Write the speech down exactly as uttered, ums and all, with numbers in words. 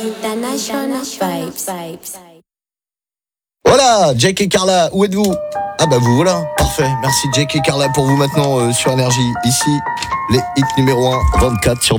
International vibes. Voilà, Jake et Carla, où êtes-vous? Ah bah vous voilà, parfait. Merci Jake et Carla pour vous maintenant euh, sur Énergie. Ici, les hits numéro un, vingt-quatre sur